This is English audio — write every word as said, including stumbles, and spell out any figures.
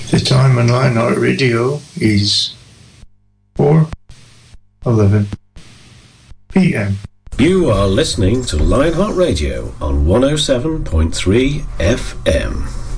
The time on Lionheart Radio is four eleven p m. You are listening to Lionheart Radio on one oh seven point three F M.